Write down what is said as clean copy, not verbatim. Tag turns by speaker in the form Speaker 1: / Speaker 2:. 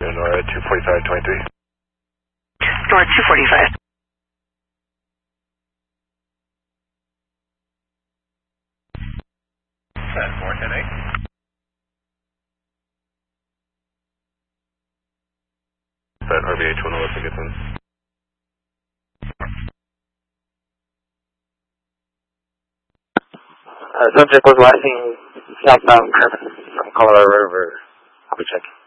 Speaker 1: NORAD 245-23.
Speaker 2: NORAD 245.
Speaker 1: Set 410-8. Set RVH 111 gets in.
Speaker 3: Subject was rising southbound from Colorado River. I'll be checking.